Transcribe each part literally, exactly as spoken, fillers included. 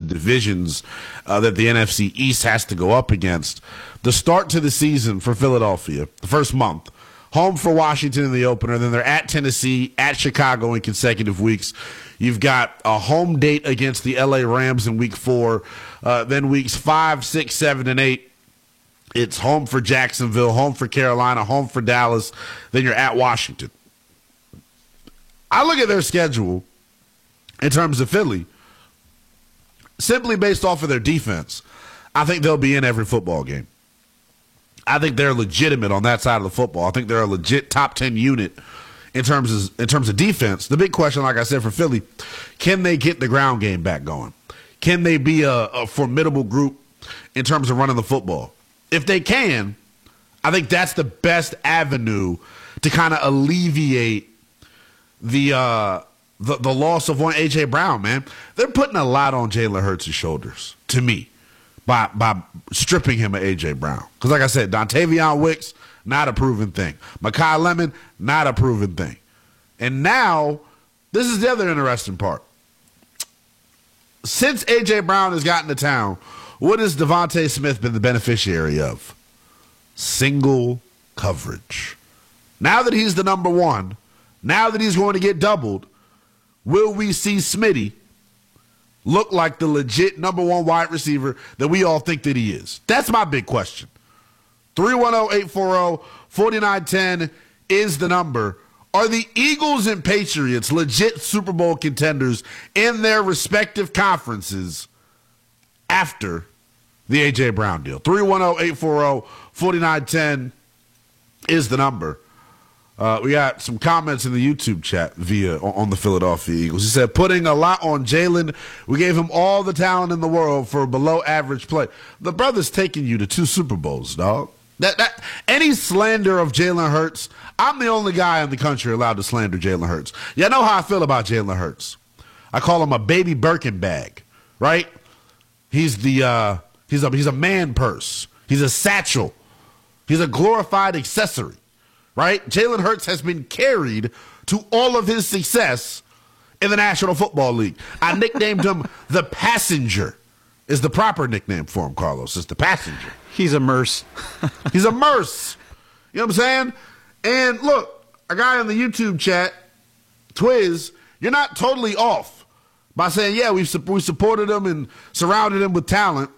divisions uh, that the N F C East has to go up against. The start to the season for Philadelphia, the first month, home for Washington in the opener, then they're at Tennessee, at Chicago in consecutive weeks. You've got a home date against the L A Rams in week four, uh, then weeks five, six, seven, and eight. It's home for Jacksonville, home for Carolina, home for Dallas, then you're at Washington. I look at their schedule in terms of Philly, simply based off of their defense. I think they'll be in every football game. I think they're legitimate on that side of the football. I think they're a legit top ten unit in terms of, in terms of defense. The big question, like I said, for Philly, can they get the ground game back going? Can they be a, a formidable group in terms of running the football? If they can, I think that's the best avenue to kind of alleviate the, uh, the the loss of one A J. Brown, man. They're putting a lot on Jalen Hurts' shoulders, to me, by by stripping him of A J. Brown. Because like I said, Dontavion Wicks, not a proven thing. Mekhi Lemon, not a proven thing. And now, this is the other interesting part. Since A J. Brown has gotten to town, what has Devontae Smith been the beneficiary of? Single coverage. Now that he's the number one, now that he's going to get doubled, will we see Smitty look like the legit number one wide receiver that we all think that he is? That's my big question. three one zero, eight four zero, four nine one zero is the number. Are the Eagles and Patriots legit Super Bowl contenders in their respective conferences after the A J. Brown deal? three one zero, eight four zero, four nine one zero is the number. Uh, we got some comments in the YouTube chat via on the Philadelphia Eagles. He said, putting a lot on Jalen. We gave him all the talent in the world for below average play. The brother's taking you to two Super Bowls, dog. That that any slander of Jalen Hurts, I'm the only guy in the country allowed to slander Jalen Hurts. You know how I feel about Jalen Hurts. I call him a baby Birkin bag, right? He's the uh, he's a he's a man purse. He's a satchel. He's a glorified accessory. Right? Jalen Hurts has been carried to all of his success in the National Football League. I nicknamed him the Passenger, is the proper nickname for him, Carlos. It's the Passenger. He's a merce. He's a merce. You know what I'm saying? And look, a guy in the YouTube chat, Twiz, you're not totally off by saying, yeah, we've we supported him and surrounded him with talent.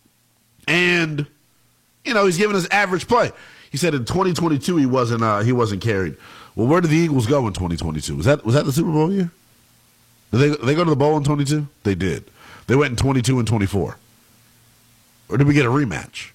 And, you know, he's giving us average play. He said in twenty twenty-two he wasn't uh, he wasn't carried. Well, where did the Eagles go in twenty twenty-two? Was that was that the Super Bowl year? Did they did they go to the bowl in twenty-two? They did. They went in twenty-two and twenty-four. Or did we get a rematch?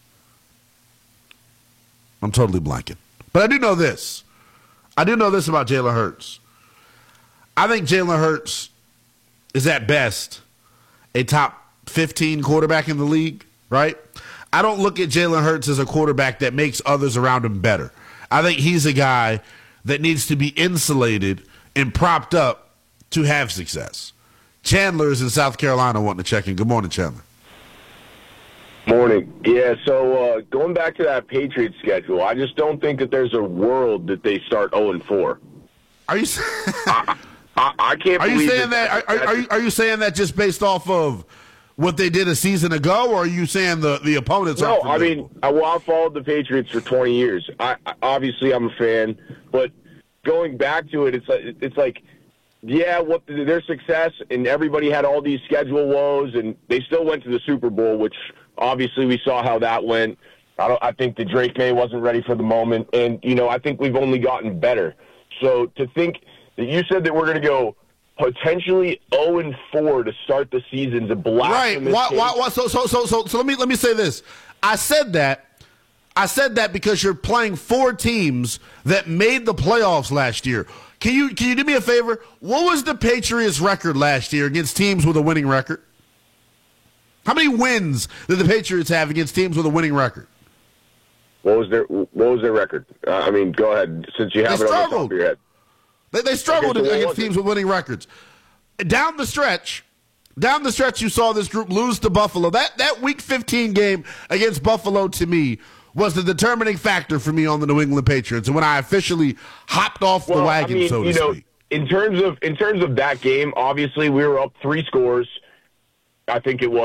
I'm totally blanking. But I do know this. I do know this about Jalen Hurts. I think Jalen Hurts is at best a top fifteen quarterback in the league, right? I don't look at Jalen Hurts as a quarterback that makes others around him better. I think he's a guy that needs to be insulated and propped up to have success. Chandler is in South Carolina wanting to check in. Good morning, Chandler. Morning. Yeah, so uh, going back to that Patriots schedule, I just don't think that there's a world that they start oh and four. Are you I, I, I can't Are you believe saying that, that, are, are, are, you, are you saying that just based off of what they did a season ago, or are you saying the, the opponents No, are I mean, I, well, I've followed the Patriots for twenty years. I, I obviously I'm a fan, but going back to it, it's like, it's like, yeah, what their success, and everybody had all these schedule woes, and they still went to the Super Bowl, which obviously we saw how that went. I don't. I think the Drake May wasn't ready for the moment, and you know, I think we've only gotten better. So to think that you said that we're going to go potentially oh and four to start the season is a blasphemous. Right. Why, why, why, so, so, so, so, so let me let me say this. I said that. I said that because you're playing four teams that made the playoffs last year. Can you can you do me a favor? What was the Patriots' record last year against teams with a winning record? How many wins did the Patriots have against teams with a winning record? What was their What was their record? Uh, I mean, go ahead, since you have they it struggled. on the top of your head. They, they struggled Okay, so against teams with winning records. Down the stretch, down the stretch, you saw this group lose to Buffalo. That that Week fifteen game against Buffalo, to me, was the determining factor for me on the New England Patriots. And when I officially hopped off well, the wagon, I mean, so to you know, speak. In terms of in terms of that game, obviously we were up three scores. I think it was.